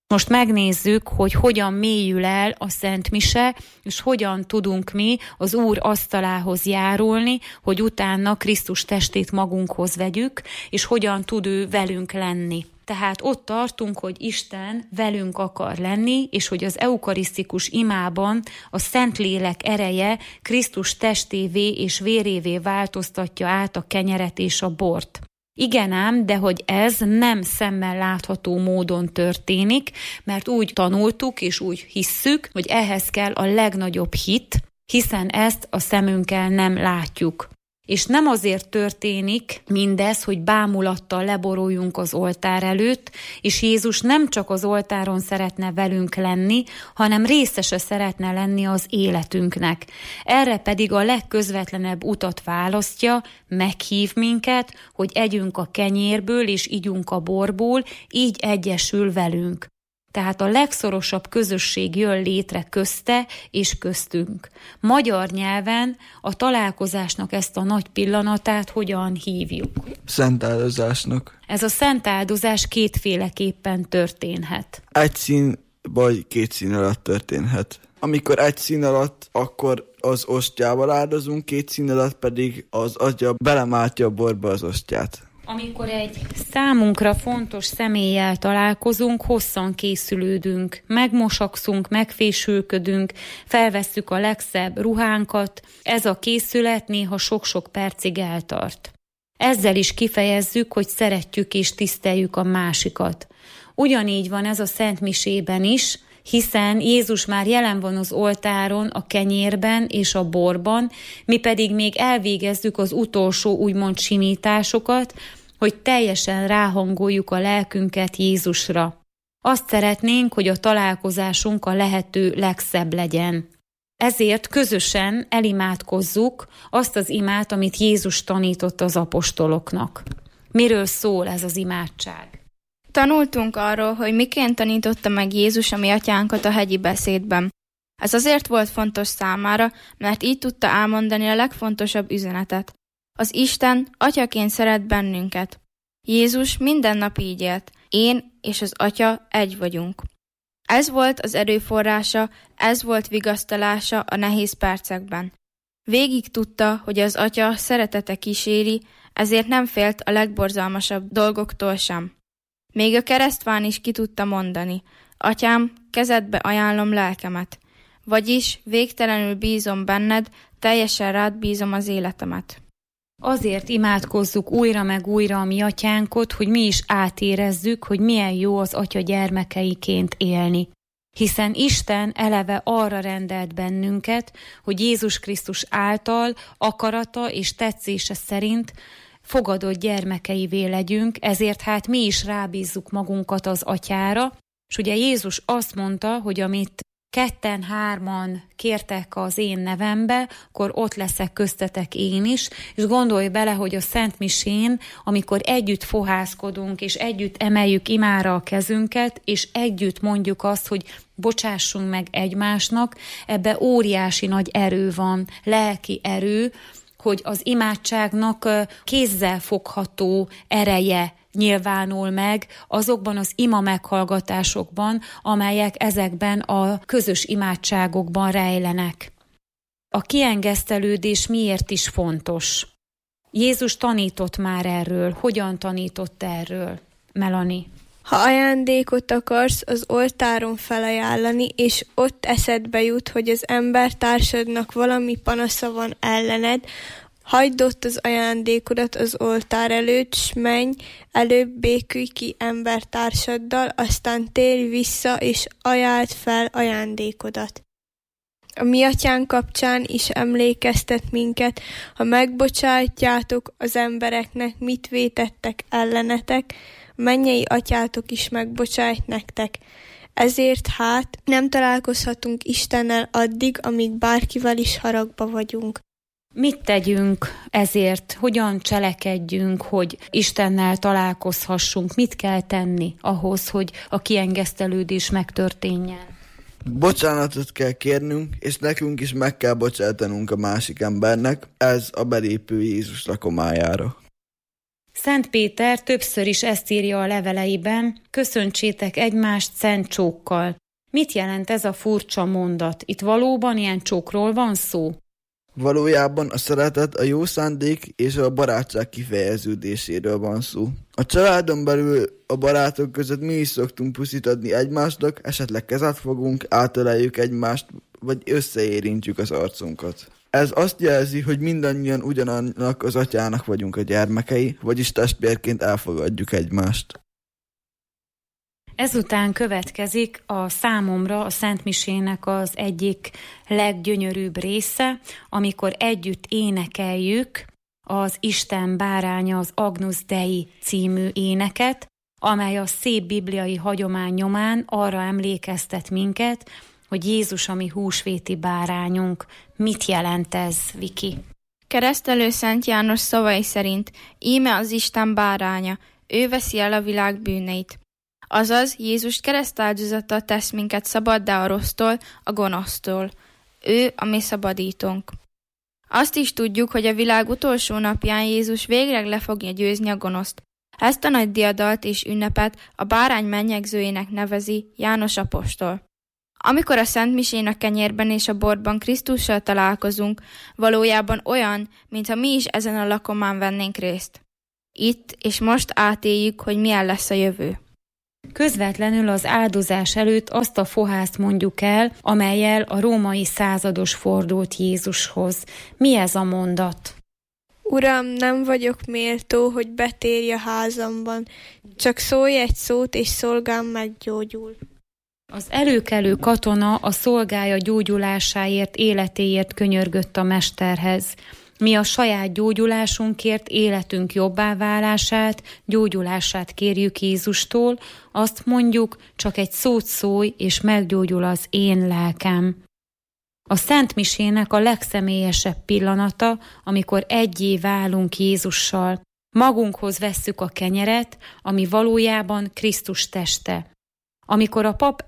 Most megnézzük, hogy hogyan mélyül el a Szent Mise, és hogyan tudunk mi az Úr asztalához járulni, hogy utána Krisztus testét magunkhoz vegyük, és hogyan tud ő velünk lenni. Tehát ott tartunk, hogy Isten velünk akar lenni, és hogy az eukarisztikus imában a Szentlélek ereje Krisztus testévé és vérévé változtatja át a kenyeret és a bort. Igen ám, de hogy ez nem szemmel látható módon történik, mert úgy tanultuk és úgy hisszük, hogy ehhez kell a legnagyobb hit, hiszen ezt a szemünkkel nem látjuk. És nem azért történik mindez, hogy bámulattal leboruljunk az oltár előtt, és Jézus nem csak az oltáron szeretne velünk lenni, hanem részese szeretne lenni az életünknek. Erre pedig a legközvetlenebb utat választja, meghív minket, hogy együnk a kenyérből és igyunk a borból, így egyesül velünk. Tehát a legszorosabb közösség jön létre közte és köztünk. Magyar nyelven a találkozásnak ezt a nagy pillanatát hogyan hívjuk? Szentáldozásnak. Ez a szentáldozás kétféleképpen történhet. Egy szín vagy két szín alatt történhet. Amikor egy szín alatt, akkor az ostyával áldozunk, két szín alatt pedig az Atya belemáltja a borba az ostyát. Amikor egy számunkra fontos személlyel találkozunk, hosszan készülődünk, megmosakszunk, megfésülködünk, felvesszük a legszebb ruhánkat, ez a készület néha sok-sok percig eltart. Ezzel is kifejezzük, hogy szeretjük és tiszteljük a másikat. Ugyanígy van ez a Szent Misében is, hiszen Jézus már jelen van az oltáron, a kenyérben és a borban, mi pedig még elvégezzük az utolsó úgymond simításokat, hogy teljesen ráhangoljuk a lelkünket Jézusra. Azt szeretnénk, hogy a találkozásunk a lehető legszebb legyen. Ezért közösen elimádkozzuk azt az imát, amit Jézus tanított az apostoloknak. Miről szól ez az imádság? Tanultunk arról, hogy miként tanította meg Jézus a mi atyánkat a hegyi beszédben. Ez azért volt fontos számára, mert így tudta elmondani a legfontosabb üzenetet. Az Isten atyaként szeret bennünket. Jézus minden nap így élt. Én és az Atya egy vagyunk. Ez volt az erőforrása, ez volt vigasztalása a nehéz percekben. Végig tudta, hogy az Atya szeretete kíséri, ezért nem félt a legborzalmasabb dolgoktól sem. Még a keresztván is ki tudta mondani: Atyám, kezedbe ajánlom lelkemet. Vagyis végtelenül bízom benned, teljesen rád bízom az életemet. Azért imádkozzuk újra meg újra a mi atyánkot, hogy mi is átérezzük, hogy milyen jó az Atya gyermekeiként élni. Hiszen Isten eleve arra rendelt bennünket, hogy Jézus Krisztus által akarata és tetszése szerint fogadott gyermekeivé legyünk, ezért hát mi is rábízzuk magunkat az Atyára, és ugye Jézus azt mondta, hogy amit 2-3 kértek az én nevembe, akkor ott leszek köztetek én is, és gondolj bele, hogy a Szent Misén, amikor együtt fohászkodunk, és együtt emeljük imára a kezünket, és együtt mondjuk azt, hogy bocsássunk meg egymásnak, ebbe óriási nagy erő van, lelki erő, hogy az imádságnak kézzel fogható ereje nyilvánul meg azokban az ima meghallgatásokban, amelyek ezekben a közös imádságokban rejlenek. A kiengesztelődés miért is fontos? Jézus tanított már erről. Hogyan tanított erről, Melanie? Ha ajándékot akarsz az oltáron felajánlani, és ott eszedbe jut, hogy az embertársadnak valami panasza van ellened, hagyd ott az ajándékodat az oltár előtt, s menj, előbb békülj ki embertársaddal, aztán térj vissza, és ajáld fel ajándékodat. A mi atyánk kapcsán is emlékeztet minket, ha megbocsátjátok az embereknek, mit vétettek ellenetek, a mennyei atyátok is megbocsájt nektek. Ezért hát nem találkozhatunk Istennel addig, amíg bárkivel is haragba vagyunk. Mit tegyünk ezért? Hogyan cselekedjünk, hogy Istennel találkozhassunk? Mit kell tenni ahhoz, hogy a kiengesztelődés megtörténjen? Bocsánatot kell kérnünk, és nekünk is meg kell bocsátanunk a másik embernek, ez a belépő Jézus lakomájára. Szent Péter többször is ezt írja a leveleiben, köszöntsétek egymást szent csókkal. Mit jelent ez a furcsa mondat? Itt valóban ilyen csókról van szó? Valójában a szeretet, a jó szándék és a barátság kifejeződéséről van szó. A családon belül a barátok között mi is szoktunk puszit adni egymásnak, esetleg kezet fogunk, átöleljük egymást, vagy összeérintjük az arcunkat. Ez azt jelzi, hogy mindannyian ugyanannak az atyának vagyunk a gyermekei, vagyis testvérként elfogadjuk egymást. Ezután következik a számomra a Szentmisének az egyik leggyönyörűbb része, amikor együtt énekeljük az Isten báránya, az Agnus Dei című éneket, amely a szép bibliai hagyomány nyomán arra emlékeztet minket, hogy Jézus a mi húsvéti bárányunk. Mit jelent ez, Viki? Keresztelő Szent János szavai szerint íme az Isten báránya, ő veszi el a világ bűneit. Azaz, Jézus keresztáldozata tesz minket szabaddá a rossztól, a gonosztól. Ő a mi szabadítónk. Azt is tudjuk, hogy a világ utolsó napján Jézus végleg le fogja győzni a gonoszt. Ezt a nagy diadalt és ünnepet a bárány mennyegzőjének nevezi János apostol. Amikor a Szentmisén a kenyérben és a borban Krisztussal találkozunk, valójában olyan, mintha mi is ezen a lakomán vennénk részt. Itt és most átéljük, hogy milyen lesz a jövő. Közvetlenül az áldozás előtt azt a fohászt mondjuk el, amellyel a római százados fordult Jézushoz. Mi ez a mondat? Uram, nem vagyok méltó, hogy betérj a házamban, csak szólj egy szót, és szolgám meggyógyul. Az előkelő katona a szolgája gyógyulásáért, életéért könyörgött a mesterhez. Mi a saját gyógyulásunkért, életünk jobbá válását, gyógyulását kérjük Jézustól, azt mondjuk, csak egy szót szólj, és meggyógyul az én lelkem. A Szentmisének a legszemélyesebb pillanata, amikor egyé válunk Jézussal. Magunkhoz vesszük a kenyeret, ami valójában Krisztus teste. Amikor a pap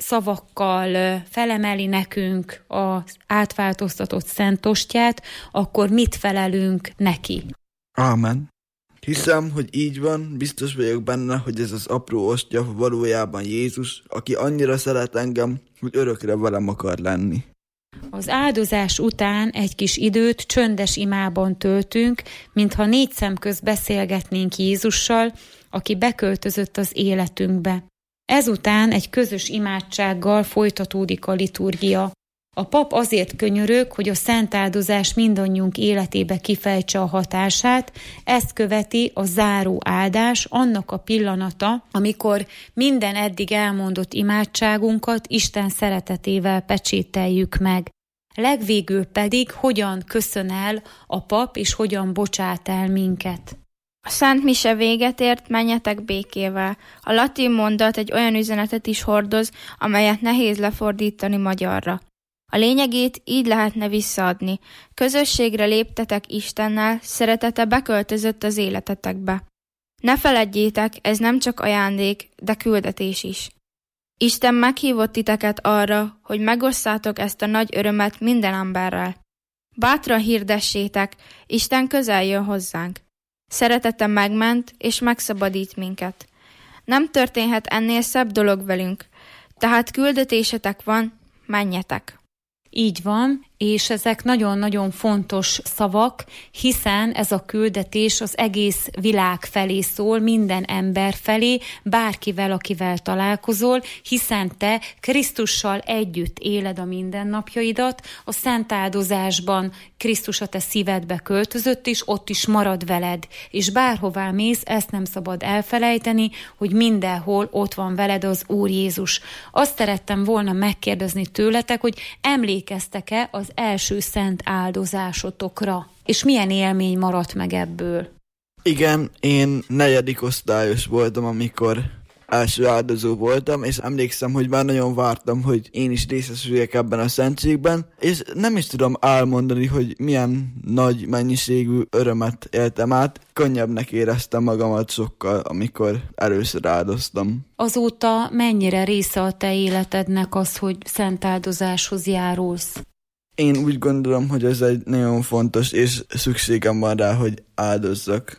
szavakkal felemeli nekünk az átváltoztatott szent ostját, akkor mit felelünk neki? Ámen. Hiszem, hogy így van, biztos vagyok benne, hogy ez az apró ostya valójában Jézus, aki annyira szeret engem, hogy örökre velem akar lenni. Az áldozás után egy kis időt csöndes imában töltünk, mintha négy szem közt beszélgetnénk Jézussal, aki beköltözött az életünkbe. Ezután egy közös imádsággal folytatódik a liturgia. A pap azért könyörög, hogy a szent áldozás mindannyiunk életébe kifejtse a hatását, ezt követi a záró áldás, annak a pillanata, amikor minden eddig elmondott imádságunkat Isten szeretetével pecsételjük meg. Legvégül pedig hogyan köszön el a pap, és hogyan bocsát el minket. A Szent Mise véget ért, menjetek békével. A latin mondat egy olyan üzenetet is hordoz, amelyet nehéz lefordítani magyarra. A lényegét így lehetne visszaadni. Közösségre léptetek Istennel, szeretete beköltözött az életetekbe. Ne feledjétek, ez nem csak ajándék, de küldetés is. Isten meghívott titeket arra, hogy megosszátok ezt a nagy örömet minden emberrel. Bátran hirdessétek, Isten közel jön hozzánk. Szeretete megment és megszabadít minket. Nem történhet ennél szebb dolog velünk, tehát küldetésetek van, menjetek. Így van, és ezek nagyon-nagyon fontos szavak, hiszen ez a küldetés az egész világ felé szól, minden ember felé, bárkivel, akivel találkozol, hiszen te Krisztussal együtt éled a mindennapjaidat, a szent áldozásban Krisztus a te szívedbe költözött, és ott is marad veled, és bárhová mész, ezt nem szabad elfelejteni, hogy mindenhol ott van veled az Úr Jézus. Azt szerettem volna megkérdezni tőletek, hogy emlékeztek-e az első szent áldozásotokra, és milyen élmény maradt meg ebből? Igen, én 4. osztályos voltam, amikor első áldozó voltam, és emlékszem, hogy már nagyon vártam, hogy én is részesüljek ebben a szentségben, és nem is tudom elmondani, hogy milyen nagy mennyiségű örömet éltem át. Könnyebbnek éreztem magamat sokkal, amikor először áldoztam. Azóta mennyire része a te életednek az, hogy szent áldozáshoz járulsz? Én úgy gondolom, hogy ez egy nagyon fontos, és szükségem van rá, hogy áldozzak.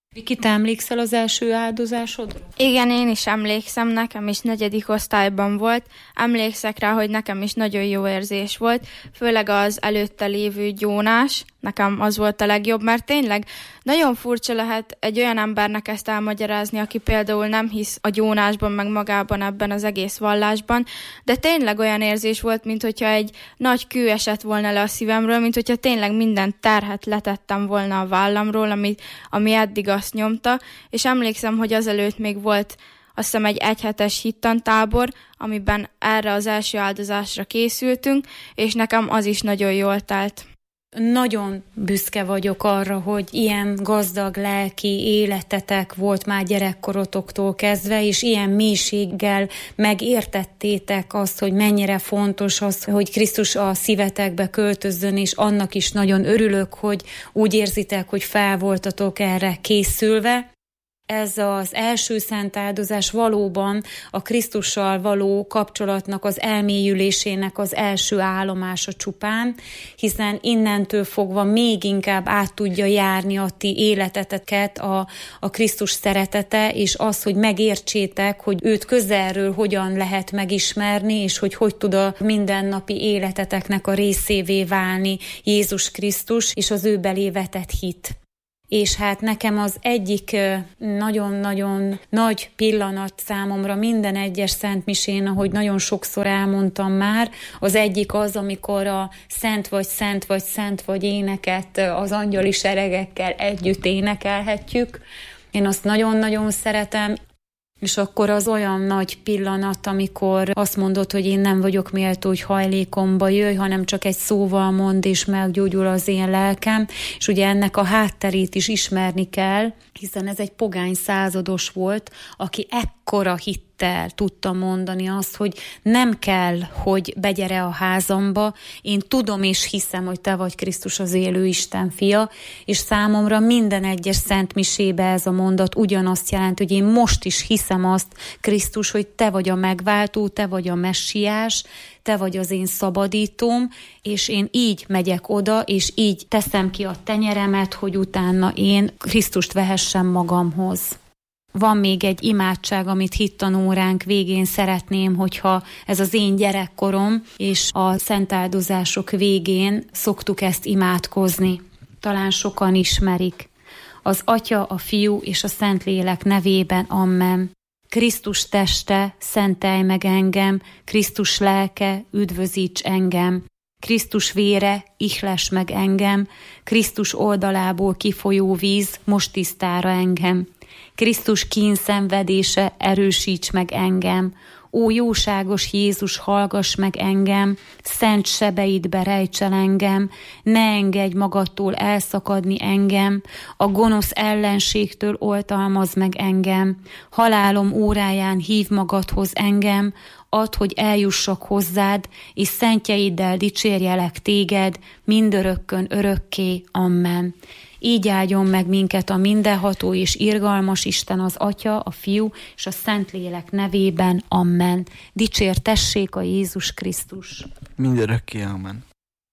Viki, te emlékszel az első áldozásodra? Igen, én is emlékszem, nekem is 4. osztályban volt. Emlékszek rá, hogy nekem is nagyon jó érzés volt, főleg az előtte lévő gyónás. Nekem az volt a legjobb, mert tényleg nagyon furcsa lehet egy olyan embernek ezt elmagyarázni, aki például nem hisz a gyónásban, meg magában ebben az egész vallásban, de tényleg olyan érzés volt, mint hogyha egy nagy kő esett volna le a szívemről, mint hogyha tényleg minden terhet letettem volna a vállamról, ami eddig azt nyomta, és emlékszem, hogy azelőtt még volt azt hiszem egy egyhetes hittantábor, amiben erre az első áldozásra készültünk, és nekem az is nagyon jól telt. Nagyon büszke vagyok arra, hogy ilyen gazdag lelki életetek volt már gyerekkorotoktól kezdve, és ilyen mélységgel megértettétek azt, hogy mennyire fontos az, hogy Krisztus a szívetekbe költözzön, és annak is nagyon örülök, hogy úgy érzitek, hogy fel voltatok erre készülve. Ez az első szent áldozás valóban a Krisztussal való kapcsolatnak az elmélyülésének az első állomása csupán, hiszen innentől fogva még inkább át tudja járni a ti életeteket a Krisztus szeretete, és az, hogy megértsétek, hogy őt közelről hogyan lehet megismerni, és hogy tud a mindennapi életeteknek a részévé válni Jézus Krisztus, és az ő belé vetett hit. És hát nekem az egyik nagyon-nagyon nagy pillanat számomra minden egyes szentmisén, ahogy nagyon sokszor elmondtam már, az egyik az, amikor a Szent vagy, Szent vagy, Szent vagy éneket az angyali seregekkel együtt énekelhetjük. Én azt nagyon-nagyon szeretem. És akkor az olyan nagy pillanat, amikor azt mondod, hogy én nem vagyok méltó, hogy hajlékomba jöjj, hanem csak egy szóval mond, és meggyógyul az én lelkem. És ugye ennek a hátterét is ismerni kell, hiszen ez egy pogány százados volt, aki ekkora hittel tudta mondani azt, hogy nem kell, hogy begyere a házamba, én tudom és hiszem, hogy te vagy Krisztus az élő Isten fia, és számomra minden egyes szentmisébe ez a mondat ugyanazt jelent, hogy én most is hiszem azt, Krisztus, hogy te vagy a megváltó, te vagy a messiás, te vagy az én szabadítóm, és én így megyek oda, és így teszem ki a tenyeremet, hogy utána én Krisztust vehessem magamhoz. Van még egy imádság, amit hittanóránk végén szeretném, hogyha ez az én gyerekkorom, és a szentáldozások végén szoktuk ezt imádkozni. Talán sokan ismerik. Az Atya, a Fiú és a Szentlélek nevében, amen. Krisztus teste, szentelj meg engem, Krisztus lelke, üdvözíts engem. Krisztus vére, ihless meg engem, Krisztus oldalából kifolyó víz, most tisztára engem. Krisztus kínszenvedése, erősíts meg engem. Ó jóságos Jézus, hallgass meg engem, szent sebeidbe rejts el engem, ne engedj magadtól elszakadni engem, a gonosz ellenségtől oltalmazz meg engem, halálom óráján hív magadhoz engem, add, hogy eljussak hozzád, és szentjeiddel dicsérjelek téged, mindörökkön örökké, amen. Így áldjon meg minket a mindenható és irgalmas Isten, az Atya, a Fiú és a Szentlélek nevében, amen. Dicsértessék a Jézus Krisztus. Mindörökké, amen.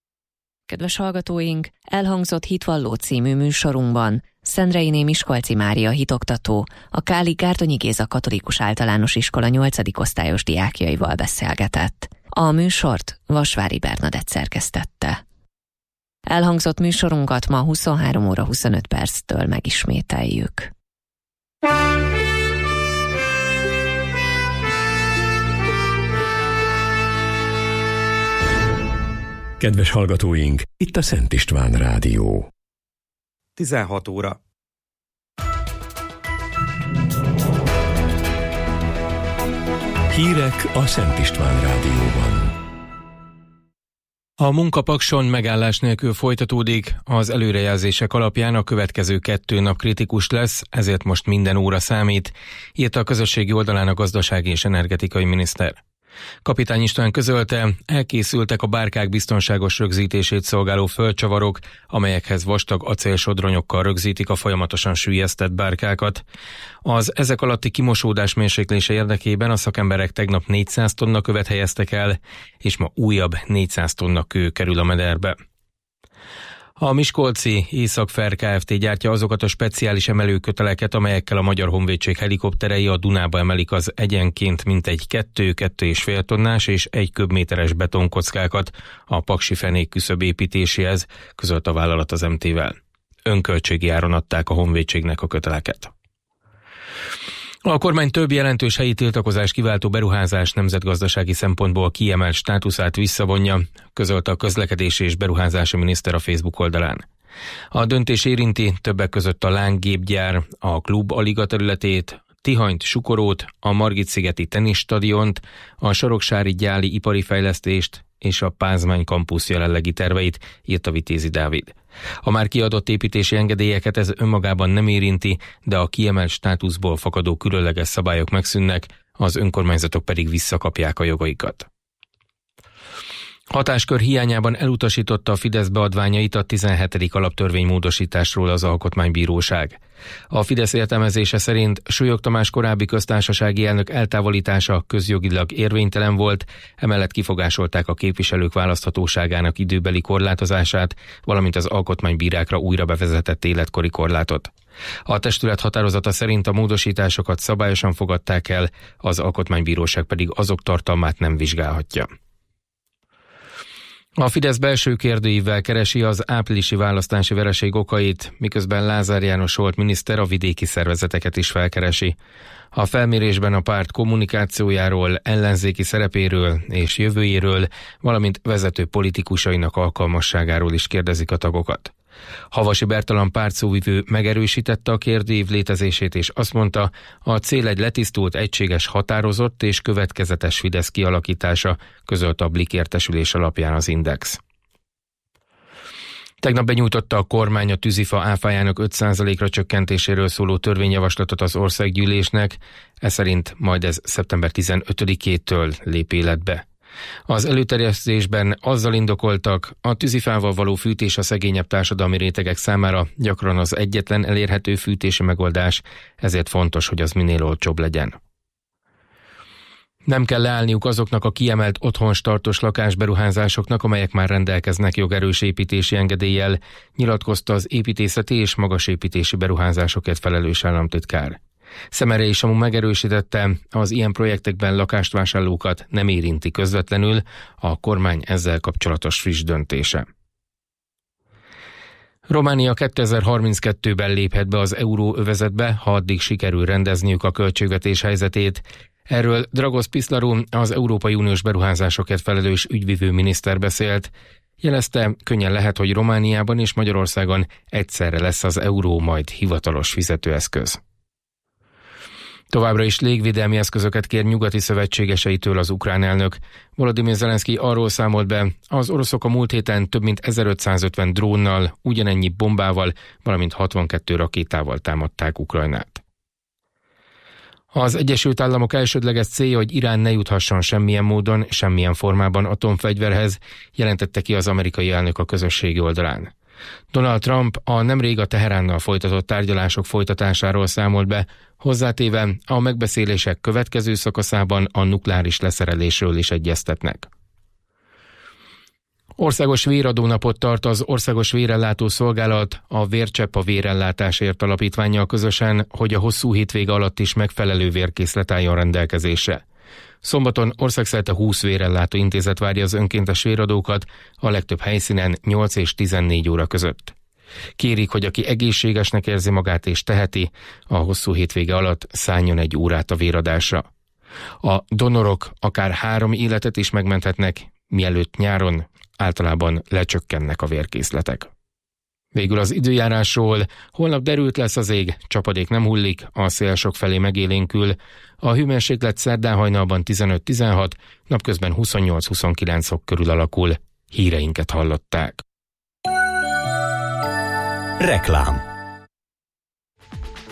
Kedves hallgatóink, elhangzott Hitvalló című műsorunkban Szendreiné Miskolci Mária hitoktató, a Káli Gárdonyi Géza Katolikus Általános Iskola 8. osztályos diákjaival beszélgetett. A műsort Vasvári Bernadett szerkesztette. Elhangzott műsorunkat ma 23 óra 25 perctől megismételjük. Kedves hallgatóink, itt a Szent István Rádió. 16 óra. Hírek a Szent István Rádióban. A munkapakson megállás nélkül folytatódik, az előrejelzések alapján a következő 2 nap kritikus lesz, ezért most minden óra számít, írta a közösségi oldalán a gazdasági és energetikai miniszter. Kapitány István közölte, elkészültek a bárkák biztonságos rögzítését szolgáló földcsavarok, amelyekhez vastag acélsodronyokkal rögzítik a folyamatosan süllyesztett bárkákat. Az ezek alatti kimosódás mérséklése érdekében a szakemberek tegnap 400 tonna követ helyeztek el, és ma újabb 400 tonna kő kerül a mederbe. A miskolci Észak-Fer Kft. Gyártja azokat a speciális emelőköteleket, amelyekkel a Magyar Honvédség helikopterei a Dunába emelik az egyenként mintegy 2,5 tonnás és 1 köbméteres betonkockákat a Paksi Fenék küszöb építéséhez, közölt a vállalat az MT-vel. Önköltségi áron adták a Honvédségnek a köteleket. A kormány több jelentős helyi tiltakozás kiváltó beruházás nemzetgazdasági szempontból kiemelt státuszát visszavonja, közölte a közlekedési és beruházási miniszter a Facebook oldalán. A döntés érinti többek között a Láng gépgyár, a Klub Aliga területét, Tihanyt, Sukorót, a Margit-szigeti teniszstadiont, a Soroksári gyáli ipari fejlesztést és a Pázmány kampusz jelenlegi terveit, írta Vitézi Dávid. A már kiadott építési engedélyeket ez önmagában nem érinti, de a kiemelt státuszból fakadó különleges szabályok megszűnnek, az önkormányzatok pedig visszakapják a jogaikat. Hatáskör hiányában elutasította a Fidesz beadványait a 17. alaptörvénymódosításról az Alkotmánybíróság. A Fidesz értelmezése szerint Súlyog Tamás korábbi köztársasági elnök eltávolítása közjogilag érvénytelen volt, emellett kifogásolták a képviselők választhatóságának időbeli korlátozását, valamint az alkotmánybírákra újra bevezetett életkori korlátot. A testület határozata szerint a módosításokat szabályosan fogadták el, az Alkotmánybíróság pedig azok tartalmát nem vizsgálhatja. A Fidesz belső kérdőívvel keresi az áprilisi választási vereség okait, miközben Lázár János volt miniszter a vidéki szervezeteket is felkeresi. A felmérésben a párt kommunikációjáról, ellenzéki szerepéről és jövőjéről, valamint vezető politikusainak alkalmasságáról is kérdezik a tagokat. Havasi Bertalan pártszóvivő megerősítette a kérdőív létezését, és azt mondta, a cél egy letisztult, egységes, határozott és következetes Fidesz kialakítása, közölt a Blik értesülés alapján az Index. Tegnap benyújtotta a kormány a tűzifa áfájának 5%-ra csökkentéséről szóló törvényjavaslatot az országgyűlésnek, ez szerint majd ez szeptember 15-től lép életbe. Az előterjesztésben azzal indokoltak, a tűzifával való fűtés a szegényebb társadalmi rétegek számára gyakran az egyetlen elérhető fűtési megoldás, ezért fontos, hogy az minél olcsóbb legyen. Nem kell leállniuk azoknak a kiemelt otthonstartós lakásberuházásoknak, amelyek már rendelkeznek jogerős építési engedéllyel, nyilatkozta az építészeti és magasépítési beruházásokért felelős államtitkár. Szemere is amúgy megerősítette, az ilyen projektekben lakást vásárlókat nem érinti közvetlenül a kormány ezzel kapcsolatos friss döntése. Románia 2032-ben léphet be az euróövezetbe, ha addig sikerül rendezniük a költségvetés helyzetét. Erről Dragos Piszlaru, az Európai Uniós beruházásokért felelős ügyvivő miniszter beszélt. Jelezte, könnyen lehet, hogy Romániában és Magyarországon egyszerre lesz az euró majd hivatalos fizetőeszköz. Továbbra is légvédelmi eszközöket kér nyugati szövetségeseitől az ukrán elnök. Volodymyr Zelenszky arról számolt be, az oroszok a múlt héten több mint 1550 drónnal, ugyanennyi bombával, valamint 62 rakétával támadták Ukrajnát. Az Egyesült Államok elsődleges célja, hogy Irán ne juthasson semmilyen módon, semmilyen formában atomfegyverhez, jelentette ki az amerikai elnök a közösségi oldalán. Donald Trump a nemrég a Teheránnal folytatott tárgyalások folytatásáról számolt be, hozzátéve a megbeszélések következő szakaszában a nukleáris leszerelésről is egyeztetnek. Országos véradónapot tart az Országos Vérellátó Szolgálat a Vércsepp a vérellátásért alapítvánnyal közösen, hogy a hosszú hétvége alatt is megfelelő vérkészlet álljon rendelkezésre. Szombaton országszerte 20 vérellátó intézet várja az önkéntes véradókat, a legtöbb helyszínen 8 és 14 óra között. Kérik, hogy aki egészségesnek érzi magát és teheti, a hosszú hétvége alatt szálljon egy órát a véradásra. A donorok akár 3 életet is megmenthetnek, mielőtt nyáron általában lecsökkennek a vérkészletek. Végül az időjárásról, holnap derült lesz az ég, csapadék nem hullik, a szél sokfelé megélénkül, a hőmérséklet szerdán hajnalban 15-16, napközben 28-29 fok körül alakul. Híreinket hallották. Reklám.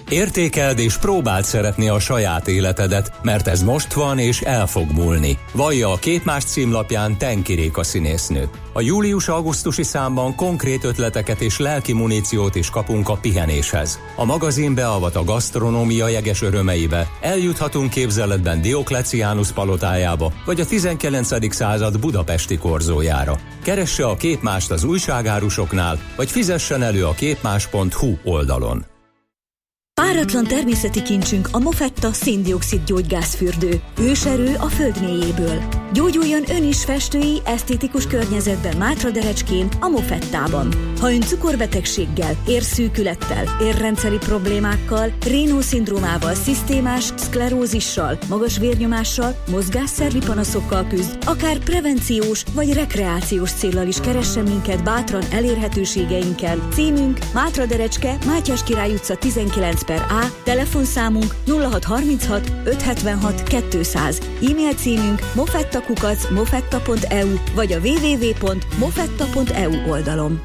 Értékeld és próbáld szeretni a saját életedet, mert ez most van és el fog múlni. Vallja a Képmás címlapján Tenki Réka színésznő. A július-augusztusi számban konkrét ötleteket és lelki muníciót is kapunk a pihenéshez. A magazin beavat a gasztronómia jeges örömeibe, eljuthatunk képzeletben Diokleciánus palotájába, vagy a 19. század budapesti korzójára. Keresse a Képmást az újságárusoknál, vagy fizessen elő a képmás.hu oldalon. Páratlan természeti kincsünk a Mofetta szén-dioxid gyógygázfürdő. Őserő a föld mélyéből. Gyógyuljon ön is festői, esztétikus környezetben Mátraderecskén, a Mofettában. Ha ön cukorbetegséggel, érszűkülettel, érrendszeri problémákkal, Raynaud-szindrómával, szisztémás szklerózissal, magas vérnyomással, mozgásszervi panaszokkal küzd, akár prevenciós vagy rekreációs céllal is keressen minket bátran elérhetőségeinkkel. Címünk Mátraderecske, Mátyás Király utca 19/A, telefonszámunk 0636 576 200, e-mail címünk mofetta@mofetta.eu vagy a www.mofetta.eu oldalon.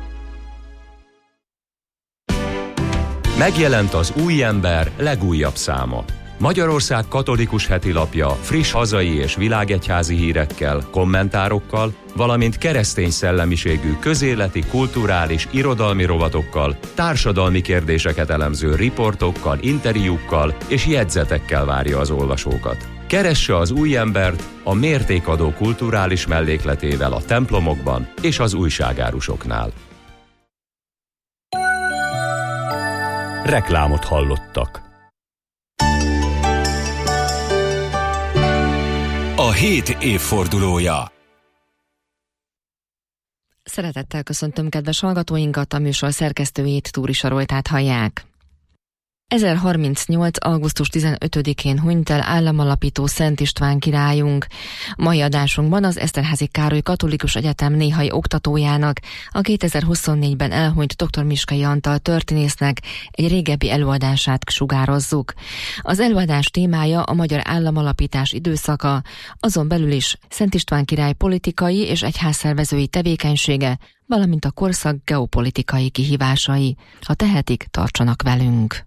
Megjelent az Új Ember legújabb száma. Magyarország katolikus hetilapja friss hazai és világegyházi hírekkel, kommentárokkal, valamint keresztény szellemiségű közéleti, kulturális, irodalmi rovatokkal, társadalmi kérdéseket elemző riportokkal, interjúkkal és jegyzetekkel várja az olvasókat. Keresse az Új Embert a mértékadó kulturális mellékletével a templomokban és az újságárusoknál. Reklámot hallottak. A 7 évfordulója. Szeretettel köszöntöm kedves hallgatóinkat, a műsor szerkesztőjét, Túri Saroltát hallják. 1038. augusztus 15-én hunyt el államalapító Szent István királyunk. Mai adásunkban az Eszterházy Károly Katolikus Egyetem néhai oktatójának, a 2024-ben elhunyt dr. Miskai Antal történésznek egy régebbi előadását sugározzuk. Az előadás témája a magyar államalapítás időszaka, azon belül is Szent István király politikai és egyházszervezői tevékenysége, valamint a korszak geopolitikai kihívásai. Ha tehetik, tartsanak velünk!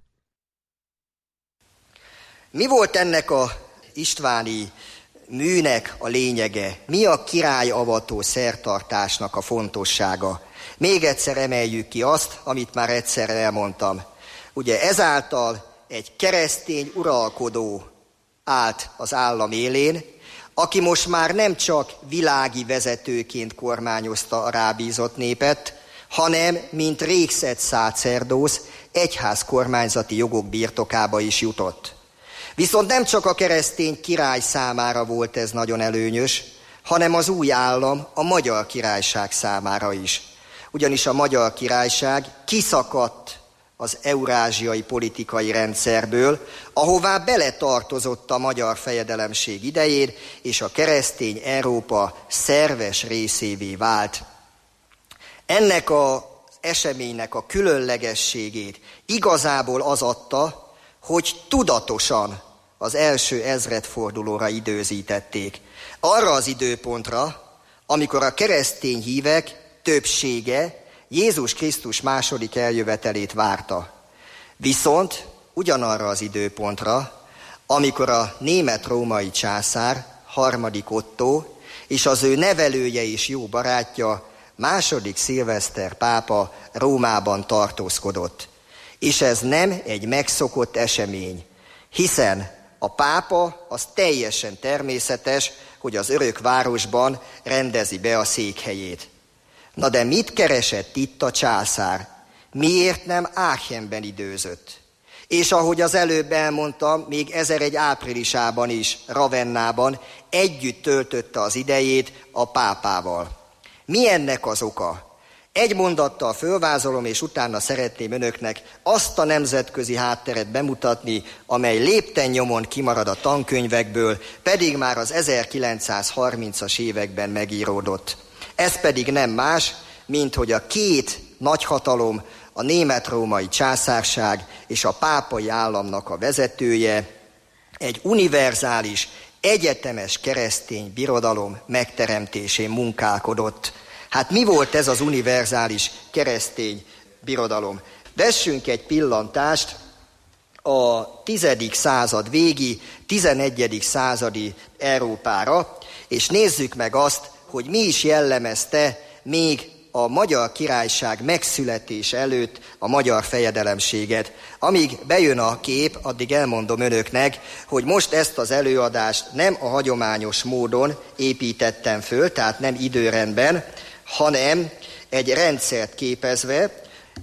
Mi volt ennek a istváni műnek a lényege? Mi a királyavató szertartásnak a fontossága? Még egyszer emeljük ki azt, amit már egyszer elmondtam. Ugye ezáltal egy keresztény uralkodó állt az állam élén, aki most már nem csak világi vezetőként kormányozta a rábízott népet, hanem mint régszett szácerdósz egyház kormányzati jogok birtokába is jutott. Viszont nem csak a keresztény király számára volt ez nagyon előnyös, hanem az új állam a Magyar Királyság számára is. Ugyanis a Magyar Királyság kiszakadt az eurázsiai politikai rendszerből, ahová beletartozott a magyar fejedelemség idején, és a keresztény Európa szerves részévé vált. Ennek az eseménynek a különlegességét igazából az adta, hogy tudatosan az első ezredfordulóra időzítették. Arra az időpontra, amikor a keresztény hívek többsége Jézus Krisztus második eljövetelét várta. Viszont ugyanarra az időpontra, amikor a német-római császár, harmadik Ottó, és az ő nevelője és jó barátja, második Szilveszter pápa Rómában tartózkodott. És ez nem egy megszokott esemény, hiszen a pápa az teljesen természetes, hogy az örök városban rendezi be a székhelyét. Na de mit keresett itt a császár? Miért nem Aachenben időzött? És ahogy az előbb elmondtam, még 1001 áprilisában is Ravennában együtt töltötte az idejét a pápával. Mi ennek az oka? Egy mondattal fölvázolom, és utána szeretném önöknek azt a nemzetközi hátteret bemutatni, amely lépten-nyomon kimarad a tankönyvekből, pedig már az 1930-as években megíródott. Ez pedig nem más, mint hogy a két nagyhatalom, a német-római császárság és a pápai államnak a vezetője egy univerzális, egyetemes keresztény birodalom megteremtésén munkálkodott. Hát mi volt ez az univerzális keresztény birodalom? Vessünk egy pillantást a 10. század végi, 11. századi Európára, és nézzük meg azt, hogy mi is jellemezte még a Magyar Királyság megszületése előtt a magyar fejedelemséget. Amíg bejön a kép, addig elmondom önöknek, hogy most ezt az előadást nem a hagyományos módon építettem föl, tehát nem időrendben, hanem egy rendszert képezve,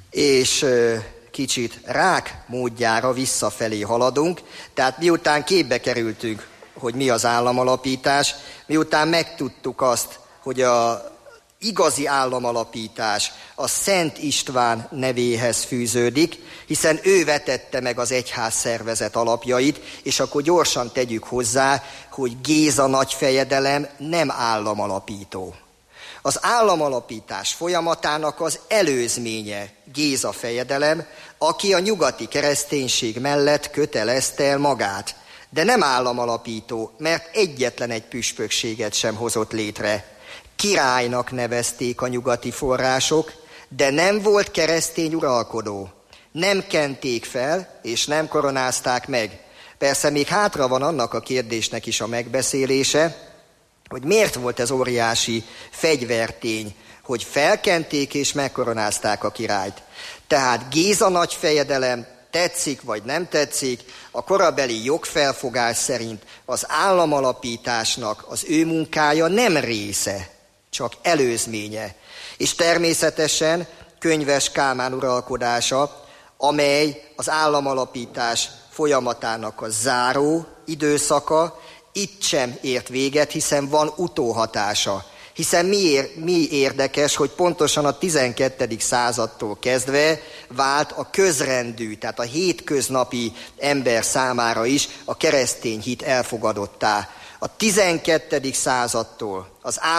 és kicsit rák módjára visszafelé haladunk. Tehát miután képbe kerültünk, hogy mi az államalapítás, miután megtudtuk azt, hogy a igazi államalapítás a Szent István nevéhez fűződik, hiszen ő vetette meg az egyház szervezet alapjait, és akkor gyorsan tegyük hozzá, hogy Géza nagyfejedelem nem államalapító. Az államalapítás folyamatának az előzménye Géza fejedelem, aki a nyugati kereszténység mellett kötelezte el magát, de nem államalapító, mert egyetlen egy püspökséget sem hozott létre. Királynak nevezték a nyugati források, de nem volt keresztény uralkodó. Nem kenték fel, és nem koronázták meg. Persze még hátra van annak a kérdésnek is a megbeszélése, hogy miért volt ez óriási fegyvertény, hogy felkenték és megkoronázták a királyt. Tehát Géza nagyfejedelem, tetszik vagy nem tetszik, a korabeli jogfelfogás szerint az államalapításnak az ő munkája nem része, csak előzménye. És természetesen Könyves Kálmán uralkodása, amely az államalapítás folyamatának a záró időszaka, itt sem ért véget, hiszen van utóhatása. Hiszen mi érdekes, hogy pontosan a 12. századtól kezdve vált a közrendű, tehát a hétköznapi ember számára is a keresztény hit elfogadottá. A 12. századtól az